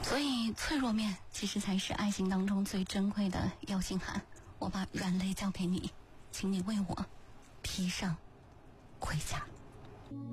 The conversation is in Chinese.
所以脆弱面其实才是爱情当中最珍贵的邀请函。我把软肋交给你，请你为我披上盔甲。